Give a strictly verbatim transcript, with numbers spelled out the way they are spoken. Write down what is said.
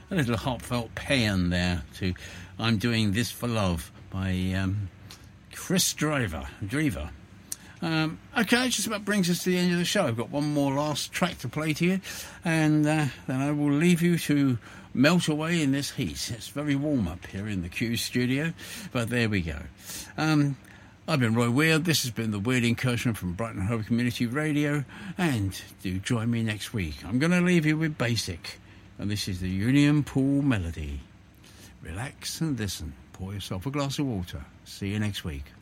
a little heartfelt paean there to I'm Doing This for Love by um, Chris Driver. Driver. Um, okay, just about brings us to the end of the show. I've got one more last track to play to you, and uh, then I will leave you to melt away in this heat. It's very warm up here in the Q studio, but there we go. Um, I've been Roy Weird. This has been the Weird Incursion from Brighton Hove Community Radio, and do join me next week. I'm going to leave you with Basic, and this is the Union Pool Melody. Relax and listen. Pour yourself a glass of water. See you next week.